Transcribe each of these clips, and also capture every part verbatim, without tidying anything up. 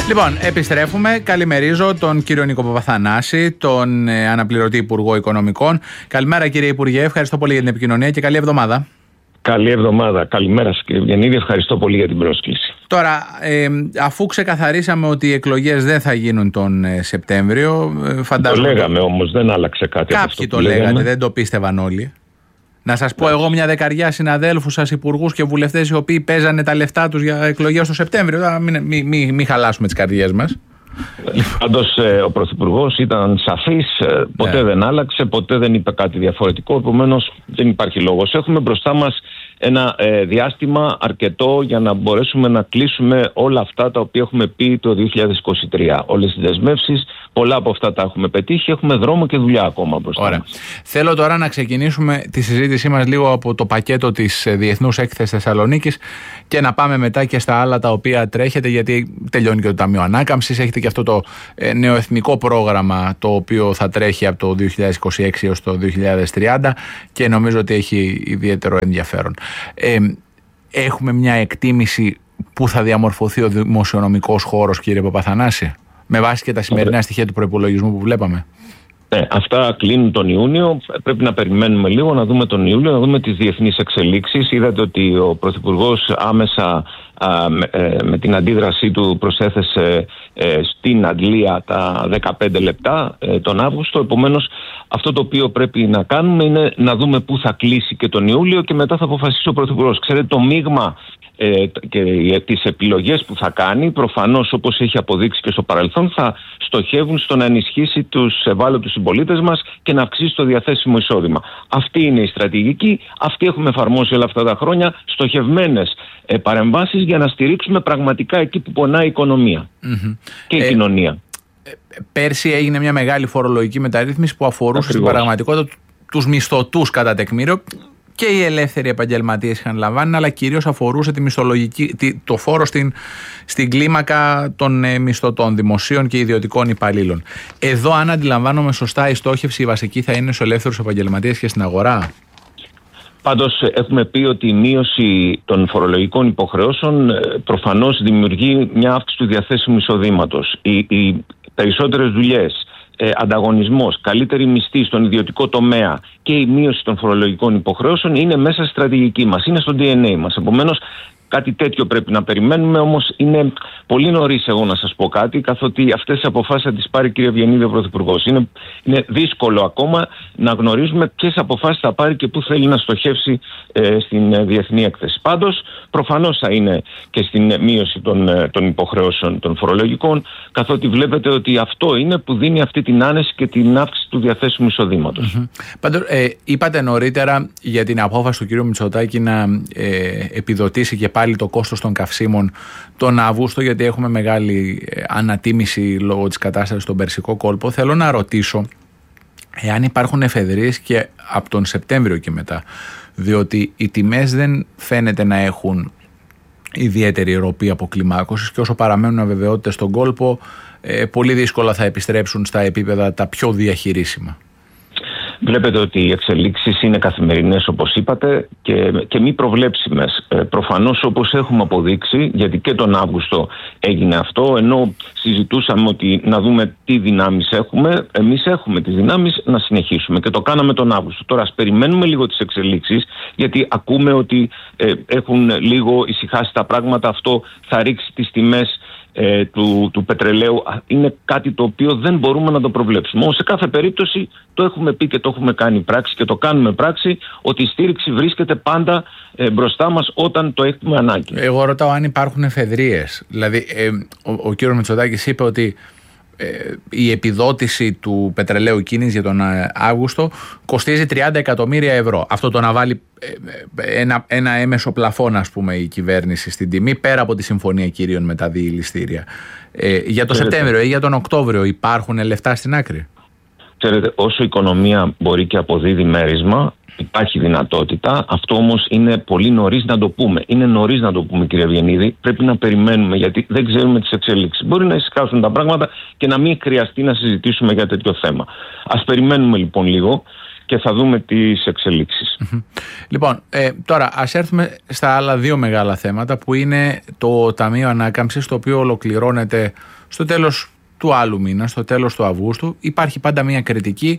Λοιπόν, επιστρέφουμε. Καλημερίζω τον κύριο Νίκο Παπαθανάση, τον ε, αναπληρωτή Υπουργό Οικονομικών. Καλημέρα, κύριε Υπουργέ. Ευχαριστώ πολύ για την επικοινωνία και καλή εβδομάδα. Καλή εβδομάδα. Καλημέρα σας, κύριε Βιαννίδη. Ευχαριστώ πολύ για την πρόσκληση. Τώρα, ε, αφού ξεκαθαρίσαμε ότι οι εκλογές δεν θα γίνουν τον ε, Σεπτέμβριο, ε, φαντάζομαι. Το λέγαμε όμως, δεν άλλαξε κάτι. Κάποιοι το λέγατε, λέγαμε. Δεν το πίστευαν όλοι. Να σας πω εγώ μια δεκαριά συναδέλφους σας, υπουργούς και βουλευτές, οι οποίοι παίζανε τα λεφτά τους για εκλογές το Σεπτέμβριο. Μην μη, μη, μη χαλάσουμε τις καρδιές μας. Πάντως ο Πρωθυπουργός ήταν σαφής, ποτέ yeah. δεν άλλαξε, ποτέ δεν είπε κάτι διαφορετικό. Επομένως δεν υπάρχει λόγος. Έχουμε μπροστά μας ένα ε, διάστημα αρκετό για να μπορέσουμε να κλείσουμε όλα αυτά τα οποία έχουμε πει το δύο χιλιάδες είκοσι τρία. Όλες τις δεσμεύσεις, πολλά από αυτά τα έχουμε πετύχει. Έχουμε δρόμο και δουλειά ακόμα μπροστά Ωραία. μας. Θέλω τώρα να ξεκινήσουμε τη συζήτησή μας λίγο από το πακέτο της Διεθνούς Έκθεσης Θεσσαλονίκης και να πάμε μετά και στα άλλα τα οποία τρέχετε, γιατί τελειώνει και το Ταμείο Ανάκαμψης. Έχετε και αυτό το ε, νέο εθνικό πρόγραμμα το οποίο θα τρέχει από το δύο χιλιάδες είκοσι έξι έως το δύο χιλιάδες τριάντα και νομίζω ότι έχει ιδιαίτερο ενδιαφέρον. Ε, έχουμε μια εκτίμηση που θα διαμορφωθεί ο δημοσιονομικός χώρος, κύριε Παπαθανάση, με βάση και τα σημερινά στοιχεία του προϋπολογισμού που βλέπαμε? Ναι, αυτά κλείνουν τον Ιούνιο. Πρέπει να περιμένουμε λίγο, να δούμε τον Ιούλιο, να δούμε τις διεθνείς εξελίξεις. Είδατε ότι ο Πρωθυπουργός άμεσα α, με, ε, με την αντίδρασή του προσέθεσε ε, στην αντλία τα δεκαπέντε λεπτά ε, τον Αύγουστο. Επομένως, αυτό το οποίο πρέπει να κάνουμε είναι να δούμε πού θα κλείσει και τον Ιούλιο και μετά θα αποφασίσει ο Πρωθυπουργός. Ξέρετε, το μείγμα ε, και τις επιλογές που θα κάνει, προφανώς όπως έχει αποδείξει και στο παρελθόν, θα στοχεύουν στο να ενισχύσει τους ευάλωτους συμπολίτες μας και να αυξήσει το διαθέσιμο εισόδημα. Αυτή είναι η στρατηγική, αυτή έχουμε εφαρμόσει όλα αυτά τα χρόνια, στοχευμένες ε, παρεμβάσεις για να στηρίξουμε πραγματικά εκεί που πονάει η οικονομία mm-hmm. και η ε, κοινωνία. Ε, πέρσι έγινε μια μεγάλη φορολογική μεταρρύθμιση που αφορούσε στην πραγματικότητα τους μισθωτούς κατά τεκμήριο. Και οι ελεύθεροι επαγγελματίες είχαν λαμβάνει, αλλά κυρίως αφορούσε τη μισθολογική, το φόρο στην, στην κλίμακα των ε, μισθωτών, δημοσίων και ιδιωτικών υπαλλήλων. Εδώ, αν αντιλαμβάνομαι σωστά, η στόχευση η βασική θα είναι στους ελεύθερους επαγγελματίες και στην αγορά. Πάντως έχουμε πει ότι η μείωση των φορολογικών υποχρεώσεων προφανώς δημιουργεί μια αύξηση του διαθέσιμου εισοδήματος. Οι, οι περισσότερες δουλειές, Ε, ανταγωνισμός, καλύτερη μισθή στον ιδιωτικό τομέα και η μείωση των φορολογικών υποχρεώσεων είναι μέσα στη στρατηγική μας, είναι στο ντι εν έι μας. Επομένως, κάτι τέτοιο πρέπει να περιμένουμε, όμως είναι πολύ νωρίς εγώ να σας πω κάτι, καθότι αυτές τις αποφάσεις θα τις πάρει η κυρία Βιαννίδη ο Πρωθυπουργός. Είναι, είναι δύσκολο ακόμα να γνωρίζουμε ποιες αποφάσεις θα πάρει και πού θέλει να στοχεύσει ε, στην ε, διεθνή έκθεση. Πάντως, προφανώς θα είναι και στην μείωση των, ε, των υποχρεώσεων των φορολογικών, καθότι βλέπετε ότι αυτό είναι που δίνει αυτή την άνεση και την αύξηση του διαθέσιμου εισοδήματος. Mm-hmm. Πάντως, ε, είπατε νωρίτερα για την απόφαση του κ. Μητσοτάκη να ε, επιδοτήσει και πάλι το κόστος των καυσίμων τον Αύγουστο, γιατί έχουμε μεγάλη ανατίμηση λόγω της κατάστασης στον Περσικό κόλπο. Θέλω να ρωτήσω εάν υπάρχουν εφεδρείες και από τον Σεπτέμβριο και μετά, διότι οι τιμές δεν φαίνεται να έχουν ιδιαίτερη ροπή αποκλιμάκωσης και όσο παραμένουν αβεβαιότητες στον κόλπο, ε, πολύ δύσκολα θα επιστρέψουν στα επίπεδα τα πιο διαχειρίσιμα. Βλέπετε ότι οι εξελίξεις είναι καθημερινές, όπως είπατε, και, και μη προβλέψιμες. Ε, προφανώς, όπως έχουμε αποδείξει, γιατί και τον Αύγουστο έγινε αυτό, ενώ συζητούσαμε ότι να δούμε τι δυνάμεις έχουμε, εμείς έχουμε τις δυνάμεις να συνεχίσουμε και το κάναμε τον Αύγουστο. Τώρα ας περιμένουμε λίγο τις εξελίξεις, γιατί ακούμε ότι ε, έχουν λίγο ησυχάσει τα πράγματα, αυτό θα ρίξει τις τιμές Ε, του, του πετρελαίου. Είναι κάτι το οποίο δεν μπορούμε να το προβλέψουμε. Όμως σε κάθε περίπτωση το έχουμε πει και το έχουμε κάνει πράξη και το κάνουμε πράξη, ότι η στήριξη βρίσκεται πάντα ε, μπροστά μας όταν το έχουμε ανάγκη. Εγώ ρωτάω αν υπάρχουν εφεδρείες. Δηλαδή ε, ο, ο κ. Μητσοτάκης είπε ότι ε, η επιδότηση του πετρελαίου κίνης για τον Αύγουστο κοστίζει τριάντα εκατομμύρια ευρώ. Αυτό το να βάλει ε, ένα, ένα έμεσο πλαφόν, ας πούμε, η κυβέρνηση στην τιμή, πέρα από τη συμφωνία κυρίων με τα διηληστήρια. Ε, για το Ξέρετε, Σεπτέμβριο ή για τον Οκτώβριο υπάρχουν λεφτά στην άκρη? Ξέρετε, όσο η οικονομία μπορεί και αποδίδει μέρισμα, υπάρχει δυνατότητα. Αυτό όμως είναι πολύ νωρίς να το πούμε. Είναι νωρίς να το πούμε, κύριε Βιαννίδη. Πρέπει να περιμένουμε, γιατί δεν ξέρουμε τις εξελίξεις. Μπορεί να ησυχάσουν τα πράγματα και να μην χρειαστεί να συζητήσουμε για τέτοιο θέμα. Ας περιμένουμε λοιπόν λίγο. και θα δούμε τις εξελίξεις. Mm-hmm. Λοιπόν, ε, τώρα ας έρθουμε στα άλλα δύο μεγάλα θέματα που είναι το Ταμείο Ανάκαμψης, το οποίο ολοκληρώνεται στο τέλος του άλλου μήνα, στο τέλος του Αυγούστου. Υπάρχει πάντα μια κριτική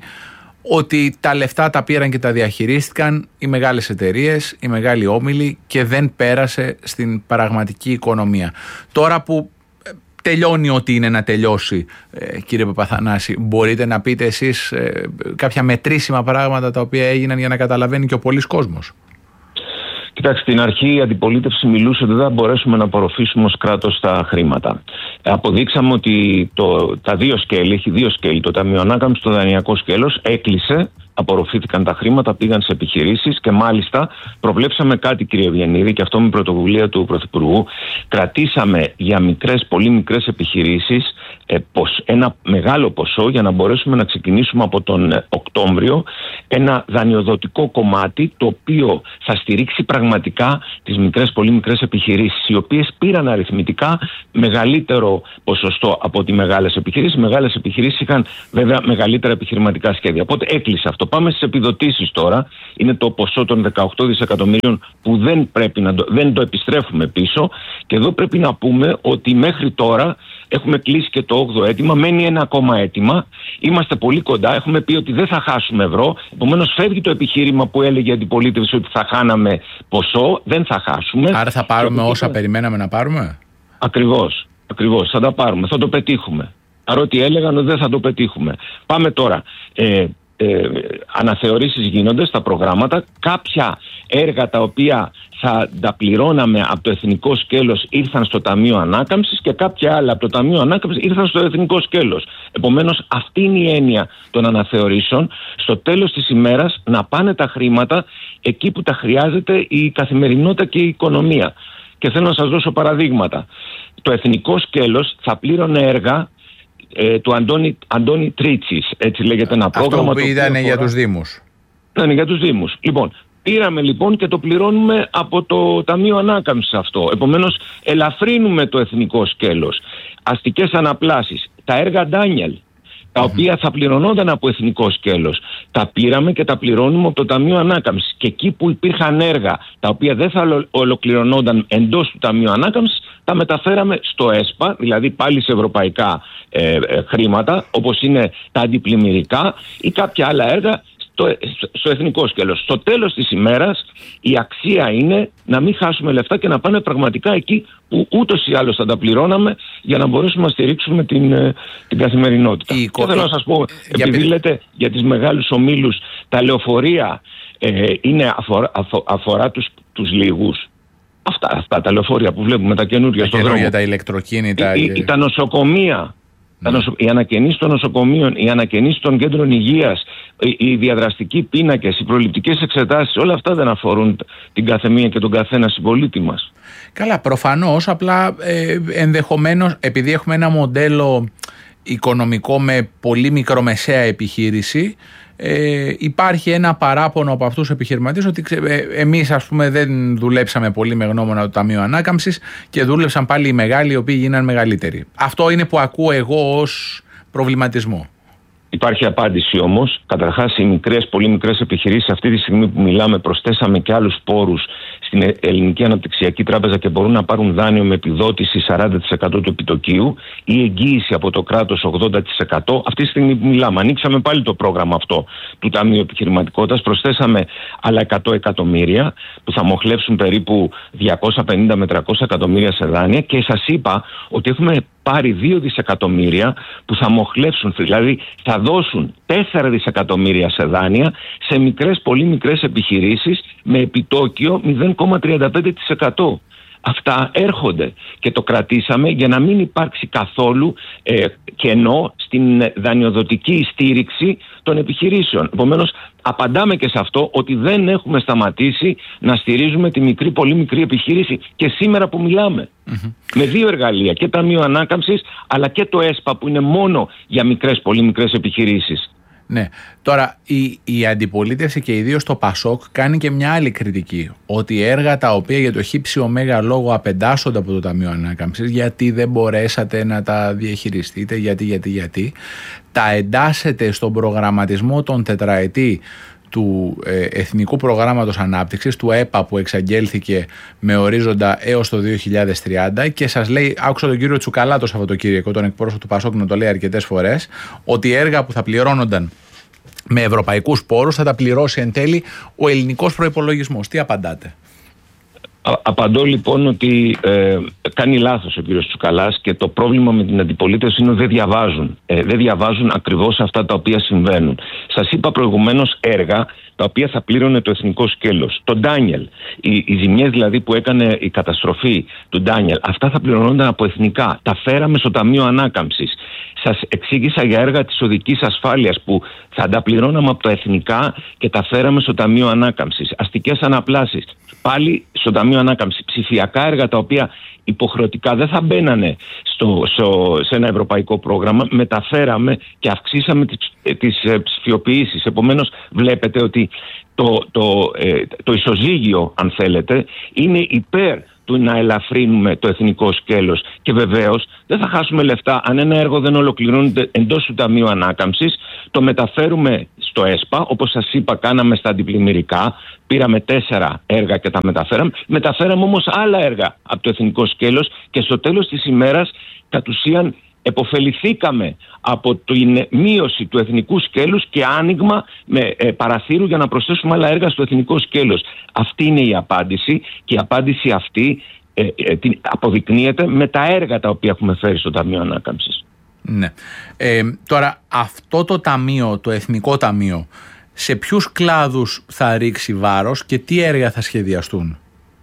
ότι τα λεφτά τα πήραν και τα διαχειρίστηκαν οι μεγάλες εταιρείες, οι μεγάλοι όμιλοι και δεν πέρασε στην πραγματική οικονομία. Τώρα που τελειώνει ό,τι είναι να τελειώσει, κύριε Παπαθανάση, μπορείτε να πείτε εσείς κάποια μετρήσιμα πράγματα τα οποία έγιναν για να καταλαβαίνει και ο πολύς κόσμος? Κοιτάξτε, στην αρχή η αντιπολίτευση μιλούσε ότι δεν θα μπορέσουμε να απορροφήσουμε ως κράτος τα χρήματα. Αποδείξαμε ότι το, τα δύο σκέλη, έχει δύο σκέλη, το Ταμείο Ανάκαμψης, το δανειακό σκέλος, έκλεισε, απορροφήθηκαν τα χρήματα, πήγαν σε επιχειρήσεις και μάλιστα προβλέψαμε κάτι, κύριε Ευγενίδη, και αυτό με πρωτοβουλία του Πρωθυπουργού. Κρατήσαμε για μικρές, πολύ μικρές επιχειρήσεις ε, πως, ένα μεγάλο ποσό για να μπορέσουμε να ξεκινήσουμε από τον ε, Οκτώβριο ένα δανειοδοτικό κομμάτι το οποίο θα στηρίξει πραγματικά τις μικρές, πολύ μικρές επιχειρήσεις, οι οποίες πήραν αριθμητικά μεγαλύτερο ποσοστό από τις μεγάλες επιχειρήσεις. Οι μεγάλες επιχειρήσεις είχαν βέβαια μεγαλύτερα επιχειρηματικά σχέδια. Οπότε έκλεισε αυτό. Πάμε στις επιδοτήσεις τώρα. Είναι το ποσό των δεκαοκτώ δισεκατομμύριων που δεν, πρέπει να το, δεν το επιστρέφουμε πίσω. Και εδώ πρέπει να πούμε ότι μέχρι τώρα έχουμε κλείσει και το όγδοο αίτημα. Μένει ένα ακόμα αίτημα. Είμαστε πολύ κοντά. Έχουμε πει ότι δεν θα χάσουμε ευρώ. Επομένως φεύγει το επιχείρημα που έλεγε η αντιπολίτευση ότι θα χάναμε ποσό. Δεν θα χάσουμε. Άρα θα πάρουμε όσα θα... περιμέναμε να πάρουμε. Ακριβώς. Ακριβώς. Θα τα πάρουμε. Θα το πετύχουμε. Παρότι έλεγαν ότι δεν θα το πετύχουμε. Πάμε τώρα. Ε, Ε, αναθεωρήσεις γίνονται στα προγράμματα. Κάποια έργα τα οποία θα τα πληρώναμε από το εθνικό σκέλος ήρθαν στο Ταμείο Ανάκαμψης και κάποια άλλα από το Ταμείο Ανάκαμψης ήρθαν στο εθνικό σκέλος. Επομένως αυτή είναι η έννοια των αναθεωρήσεων. Στο τέλος της ημέρας να πάνε τα χρήματα εκεί που τα χρειάζεται η καθημερινότητα και η οικονομία. Και θέλω να σας δώσω παραδείγματα. Το εθνικό σκέλος θα πλήρωνε έργα Ε, του Αντώνη, Αντώνη Τρίτσης, έτσι λέγεται ένα αυτό πρόγραμμα. Αυτό που ήταν αφορά... για τους Δήμους. Ναι, για τους Δήμους. Λοιπόν, πήραμε λοιπόν και το πληρώνουμε από το Ταμείο Ανάκαμψης αυτό. Επομένως, ελαφρύνουμε το εθνικό σκέλος. Αστικές αναπλάσεις, τα έργα Ντάνιελ, τα οποία θα πληρωνόταν από εθνικό σκέλος. Τα πήραμε και τα πληρώνουμε από το Ταμείο Ανάκαμψης. Και εκεί που υπήρχαν έργα τα οποία δεν θα ολοκληρωνόταν εντός του Ταμείου Ανάκαμψης, τα μεταφέραμε στο ΕΣΠΑ, δηλαδή πάλι σε ευρωπαϊκά ε, ε, χρήματα, όπως είναι τα αντιπλημμυρικά ή κάποια άλλα έργα στο, στο εθνικό σκέλος. Στο τέλος της ημέρας η αξία είναι να μην χάσουμε λεφτά και να πάνε πραγματικά εκεί που ούτως ή άλλως θα τα πληρώναμε για να μπορέσουμε να στηρίξουμε την, την καθημερινότητα. Η... Και θέλω να σας πω, για... επειδή λέτε για τις μεγάλους ομίλους, τα λεωφορεία ε, είναι αφορά, αφορά, αφορά τους, τους λίγους. Αυτά, αυτά τα λεωφορεία που βλέπουμε, τα καινούργια στον δρόμο. Για τα ηλεκτροκίνητα. Η, η, τα νοσοκομεία, mm. τα νοσο, οι ανακαινήσεις των νοσοκομείων, οι ανακαινήσεις των κέντρων υγείας, οι, οι διαδραστικοί πίνακες, οι προληπτικές εξετάσεις, όλα αυτά δεν αφορούν την καθεμία και τον καθένα συμπολίτη μας. Καλά, προφανώς, απλά ε, ενδεχομένως, επειδή έχουμε ένα μοντέλο οικονομικό με πολύ μικρομεσαία επιχείρηση, Ε, υπάρχει ένα παράπονο από αυτούς τους επιχειρηματίες ότι ε, εμείς ας πούμε δεν δουλέψαμε πολύ με γνώμονα το Ταμείο Ανάκαμψης και δούλεψαν πάλι οι μεγάλοι οι οποίοι γίναν μεγαλύτεροι. Αυτό είναι που ακούω εγώ ως προβληματισμό. Υπάρχει απάντηση όμως. Καταρχάς, οι μικρές, πολύ μικρές επιχειρήσεις, αυτή τη στιγμή που μιλάμε, προσθέσαμε και άλλους πόρους στην Ελληνική Αναπτυξιακή Τράπεζα και μπορούν να πάρουν δάνειο με επιδότηση σαράντα τοις εκατό του επιτοκίου ή εγγύηση από το κράτος ογδόντα τοις εκατό. Αυτή τη στιγμή που μιλάμε, ανοίξαμε πάλι το πρόγραμμα αυτό του Ταμείου Επιχειρηματικότητας, προσθέσαμε άλλα εκατό εκατομμύρια που θα μοχλεύσουν περίπου διακόσια πενήντα με τριακόσια εκατομμύρια σε δάνεια και σας είπα ότι έχουμε πάρει δύο δισεκατομμύρια που θα μοχλεύσουν, δηλαδή θα δώσουν τέσσερα δισεκατομμύρια σε δάνεια σε μικρές, πολύ μικρές επιχειρήσεις με επιτόκιο μηδέν κόμμα τριάντα πέντε τοις εκατό. Αυτά έρχονται και το κρατήσαμε για να μην υπάρξει καθόλου ε, κενό στην δανειοδοτική στήριξη των επιχειρήσεων. Επομένως, απαντάμε και σε αυτό ότι δεν έχουμε σταματήσει να στηρίζουμε τη μικρή, πολύ μικρή επιχείρηση και σήμερα που μιλάμε. Mm-hmm. Με δύο εργαλεία, και Ταμείο Ανάκαμψης αλλά και το ΕΣΠΑ που είναι μόνο για μικρές, πολύ μικρές επιχειρήσεις. Ναι. Τώρα η, η αντιπολίτευση και ιδίως το ΠΑΣΟΚ κάνει και μια άλλη κριτική, ότι έργα τα οποία για το χύψη ωμέγα λόγο απεντάσσονται από το Ταμείο Ανάκαμψης, γιατί δεν μπορέσατε να τα διαχειριστείτε, γιατί, γιατί, γιατί τα εντάσσετε στον προγραμματισμό των τετραετή του ε, Εθνικού Προγράμματος Ανάπτυξης, του ΕΠΑ, που εξαγγέλθηκε με ορίζοντα έως το δύο χιλιάδες τριάντα, και σας λέει, άκουσα τον κύριο Τσουκαλά το Σαββατοκύριακο, τον εκπρόσωπο του Πασόκ, να το λέει αρκετές φορές, ότι έργα που θα πληρώνονταν με ευρωπαϊκούς πόρους θα τα πληρώσει εν τέλει ο ελληνικός προϋπολογισμός. Τι απαντάτε? Απαντώ λοιπόν ότι ε, κάνει λάθος ο κύριος Τσουκαλάς, και το πρόβλημα με την αντιπολίτευση είναι ότι δεν διαβάζουν. Ε, δεν διαβάζουν ακριβώς αυτά τα οποία συμβαίνουν. Σας είπα προηγουμένως έργα τα οποία θα πλήρωνε το εθνικό σκέλος. Το Ντάνιελ, οι, οι ζημιές δηλαδή που έκανε η καταστροφή του Ντάνιελ, αυτά θα πληρωνόνταν από εθνικά. Τα φέραμε στο Ταμείο Ανάκαμψης. Σας εξήγησα για έργα της οδικής ασφάλειας που θα τα πληρώναμε από τα εθνικά και τα φέραμε στο Ταμείο Ανάκαμψης. Αστικές αναπλάσεις, πάλι στο Ταμείο Ανάκαμψης. Ψηφιακά έργα τα οποία υποχρεωτικά δεν θα μπαίνανε στο, στο, σε ένα ευρωπαϊκό πρόγραμμα, μεταφέραμε και αυξήσαμε τις, τις ε, ψηφιοποιήσεις. Επομένως βλέπετε ότι το, το, ε, το ισοζύγιο, αν θέλετε, είναι υπέρ του να ελαφρύνουμε το εθνικό σκέλος. Και βεβαίως δεν θα χάσουμε λεφτά αν ένα έργο δεν ολοκληρώνεται εντός του Ταμείου Ανάκαμψης, το μεταφέρουμε στο ΕΣΠΑ, όπως σας είπα κάναμε στα αντιπλημμυρικά, πήραμε τέσσερα έργα και τα μεταφέραμε, μεταφέραμε όμως άλλα έργα από το εθνικό σκέλος και στο τέλος της ημέρας κατ' ουσίαν εποφεληθήκαμε από την μείωση του εθνικού σκέλους και άνοιγμα με ε, παραθύρου για να προσθέσουμε άλλα έργα στο εθνικό σκέλος. Αυτή είναι η απάντηση, και η απάντηση αυτή ε, ε, την αποδεικνύεται με τα έργα τα οποία έχουμε φέρει στο Ταμείο Ανάκαμψης. Ναι. Ε, τώρα αυτό το ταμείο, το Εθνικό Ταμείο, σε ποιους κλάδους θα ρίξει βάρος και τι έργα θα σχεδιαστούν?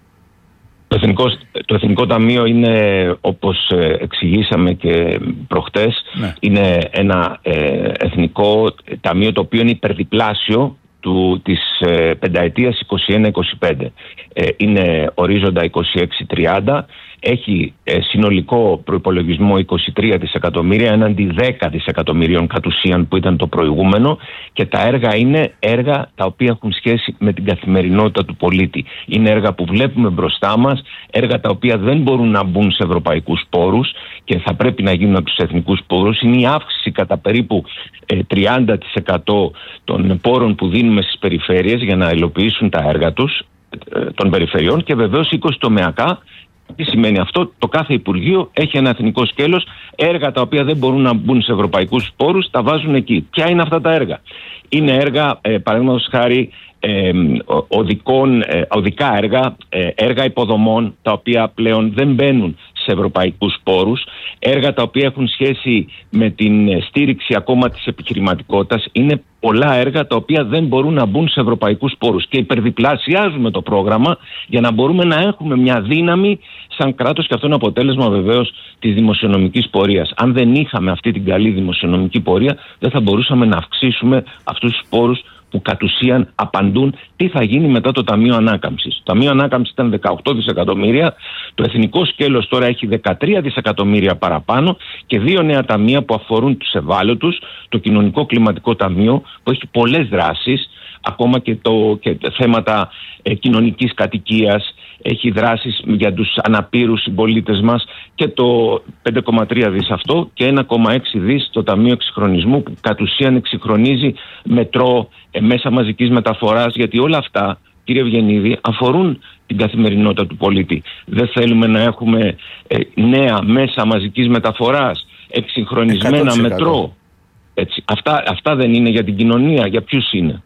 Το Εθνικό, το Εθνικό Ταμείο είναι, όπως εξηγήσαμε και προχτές, ναι. είναι ένα ε, εθνικό ταμείο το οποίο είναι υπερδιπλάσιο του, της ε, πενταετίας είκοσι ένα είκοσι πέντε. Ε, είναι ορίζοντα είκοσι έξι τριάντα, έχει ε, συνολικό προϋπολογισμό είκοσι τρία δισεκατομμύρια έναντι δέκα δισεκατομμυρίων κατ' ουσίαν που ήταν το προηγούμενο, και τα έργα είναι έργα τα οποία έχουν σχέση με την καθημερινότητα του πολίτη. Είναι έργα που βλέπουμε μπροστά μας, έργα τα οποία δεν μπορούν να μπουν σε ευρωπαϊκούς πόρους και θα πρέπει να γίνουν από τους εθνικούς πόρους. Είναι η αύξηση κατά περίπου ε, τριάντα τοις εκατό των πόρων που δίνουμε στις περιφέρειες για να υλοποιήσουν τα έργα τους, ε, των περιφερειών, και βεβαίως είκοσι τομεακά. Τι σημαίνει αυτό? Το κάθε Υπουργείο έχει ένα εθνικό σκέλος, έργα τα οποία δεν μπορούν να μπουν σε ευρωπαϊκούς πόρους, τα βάζουν εκεί. Ποια είναι αυτά τα έργα? Είναι έργα, ε, παραδείγματος χάρη, ε, οδικών, ε, οδικά έργα, ε, έργα υποδομών, τα οποία πλέον δεν μπαίνουν σε ευρωπαϊκούς πόρους, έργα τα οποία έχουν σχέση με την στήριξη ακόμα της επιχειρηματικότητας. Είναι πολλά έργα τα οποία δεν μπορούν να μπουν σε ευρωπαϊκούς πόρους και υπερδιπλασιάζουμε το πρόγραμμα για να μπορούμε να έχουμε μια δύναμη σαν κράτος, και αυτό είναι αποτέλεσμα βεβαίως της δημοσιονομικής πορείας. Αν δεν είχαμε αυτή την καλή δημοσιονομική πορεία, δεν θα μπορούσαμε να αυξήσουμε αυτούς τους πόρους που κατ' ουσίαν απαντούν τι θα γίνει μετά το Ταμείο Ανάκαμψης. Το Ταμείο Ανάκαμψης ήταν δεκαοκτώ δισεκατομμύρια, το εθνικό σκέλος τώρα έχει δεκατρία δισεκατομμύρια παραπάνω και δύο νέα ταμεία που αφορούν τους ευάλωτους, το Κοινωνικό Κλιματικό Ταμείο που έχει πολλές δράσεις, ακόμα και, το, και θέματα ε, κοινωνικής κατοικίας, έχει δράσεις για τους αναπήρους συμπολίτες μας, και το πέντε κόμμα τρία δις αυτό και ένα κόμμα έξι δις το Ταμείο Εξυγχρονισμού που κατ' ουσίαν εξυγχρονίζει μετρό, ε, μέσα μαζικής μεταφοράς, γιατί όλα αυτά, κύριε Ευγενίδη, αφορούν την καθημερινότητα του πολίτη. Δεν θέλουμε να έχουμε ε, νέα μέσα μαζικής μεταφοράς, εξυγχρονισμένα εκατό τοις εκατό μετρό. Έτσι. Αυτά, αυτά δεν είναι για την κοινωνία? Για ποιους είναι?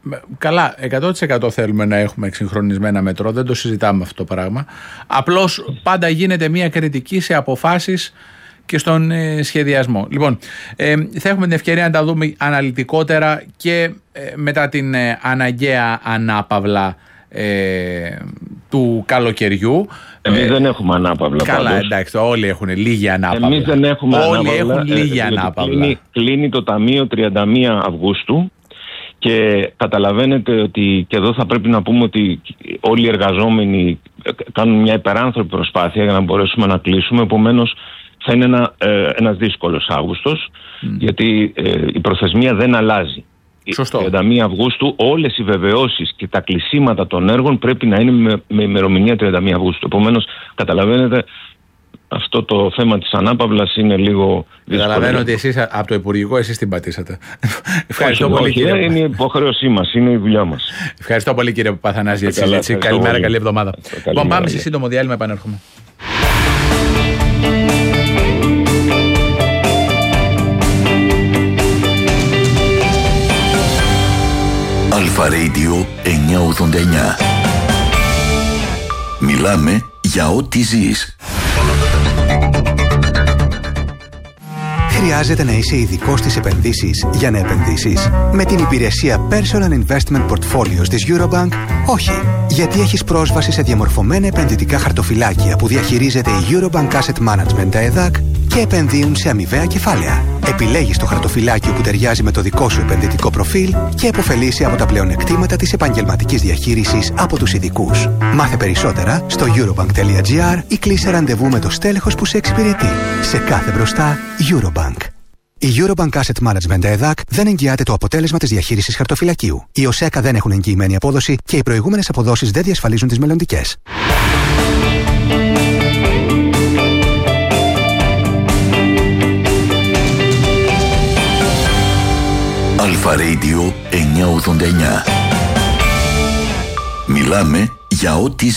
Καλά, εκατό τοις εκατό θέλουμε να έχουμε εξυγχρονισμένα μετρό, δεν το συζητάμε αυτό το πράγμα. Απλώς πάντα γίνεται μια κριτική σε αποφάσεις και στον ε, σχεδιασμό. Λοιπόν, ε, θα έχουμε την ευκαιρία να τα δούμε αναλυτικότερα και ε, μετά την ε, αναγκαία ανάπαυλα ε, του καλοκαιριού. Εμείς ε, δεν έχουμε ανάπαυλα. Καλά, πάντως. Εντάξει, όλοι έχουν λίγη ανάπαυλα. Εμείς δεν έχουμε όλοι ανάπαυλα. έχουν λίγη ε, ανάπαυλα. Κλείνει, κλείνει το Ταμείο τριάντα μία Αυγούστου. Και καταλαβαίνετε ότι και εδώ θα πρέπει να πούμε ότι όλοι οι εργαζόμενοι κάνουν μια υπεράνθρωπη προσπάθεια για να μπορέσουμε να κλείσουμε. Επομένως θα είναι ένα, ε, ένας δύσκολος Αύγουστος, mm. γιατί ε, η προθεσμία δεν αλλάζει. Σωστό. τριάντα μία Αυγούστου όλες οι βεβαιώσεις και τα κλεισίματα των έργων πρέπει να είναι με, με ημερομηνία τριάντα μία Αυγούστου. Επομένως καταλαβαίνετε αυτό το θέμα της ανάπαυλας είναι λίγο δύσκολο. Καταλαβαίνω ότι εσείς από το Υπουργικό εσείς την πατήσατε. Ευχαριστώ όχι, πολύ, όχι, κύριε. Είναι η υποχρέωσή μας, είναι η δουλειά μας. Ευχαριστώ πολύ, κύριε Παπαθανάση, για τη συζήτηση. Καλημέρα, καλή εβδομάδα. Λοιπόν, πάμε σε σύντομο διάλειμμα, επανέρχομαι. Αλφα Radio εννιακόσια ογδόντα εννιά. Μιλάμε για ό,τι ζεις. Χρειάζεται να είσαι ειδικός στις επενδύσεις για να επενδύσεις? Με την υπηρεσία Personal Investment Portfolios της Eurobank, όχι. Γιατί έχεις πρόσβαση σε διαμορφωμένα επενδυτικά χαρτοφυλάκια που διαχειρίζεται η Eurobank Asset Management, τα ΕΔΑΚ, και επενδύουν σε αμοιβαία κεφάλαια. Επιλέγεις το χαρτοφυλάκιο που ταιριάζει με το δικό σου επενδυτικό προφίλ και επωφελείσαι από τα πλεονεκτήματα της επαγγελματικής διαχείρισης από τους ειδικούς. Μάθε περισσότερα στο eurobank.gr ή κλείσε ραντεβού με το στέλεχος που σε εξυπηρετεί. Σε κάθε μπροστά, Eurobank. Η Eurobank Asset Management ΕΔΑΚ δεν εγγυάται το αποτέλεσμα της διαχείρισης χαρτοφυλακίου. Οι ΟΣΕΚΑ δεν έχουν εγγυημένη απόδοση και οι προηγούμενες αποδόσεις δεν διασφαλίζουν τις μελλοντικές. Αλφα Radio εννιακόσια ογδόντα εννιά. Μιλάμε για ό,τι